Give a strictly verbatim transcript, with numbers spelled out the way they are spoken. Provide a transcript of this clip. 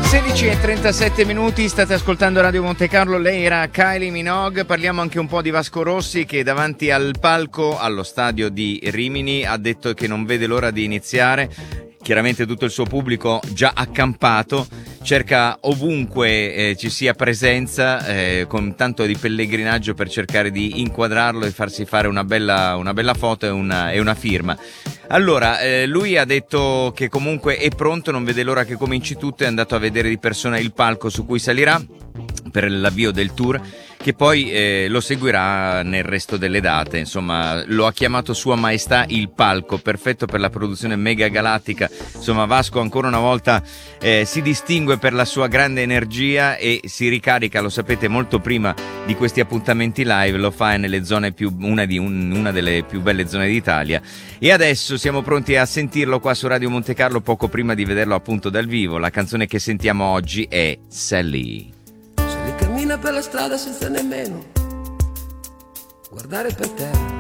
sedici e trentasette minuti, state ascoltando Radio Monte Carlo, lei era Kylie Minogue. Parliamo anche un po' di Vasco Rossi, che davanti al palco allo stadio di Rimini ha detto che non vede l'ora di iniziare. Chiaramente tutto il suo pubblico già accampato, cerca ovunque eh, ci sia presenza, eh, con tanto di pellegrinaggio per cercare di inquadrarlo e farsi fare una bella, una bella foto e una, e una firma. Allora, eh, lui ha detto che comunque è pronto, non vede l'ora che cominci tutto, è andato a vedere di persona il palco su cui salirà per l'avvio del tour, che poi eh, lo seguirà nel resto delle date. Insomma, lo ha chiamato Sua Maestà il palco, perfetto per la produzione mega galattica. Insomma, Vasco ancora una volta eh, si distingue per la sua grande energia e si ricarica, lo sapete, molto prima di questi appuntamenti live, lo fa nelle zone più, una, di un, una delle più belle zone d'Italia. E adesso siamo pronti a sentirlo qua su Radio Monte Carlo, poco prima di vederlo appunto dal vivo. La canzone che sentiamo oggi è Sally. Cammina per la strada senza nemmeno guardare per terra.